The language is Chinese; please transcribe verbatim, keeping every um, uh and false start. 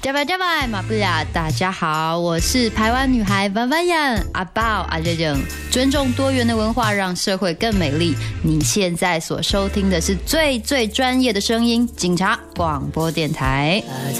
加拜加拜马布亚，大家好，我是台湾女孩万万样阿宝阿热热，尊重多元的文化，让社会更美丽。你现在所收听的是最最专业的声音，警察广播电台。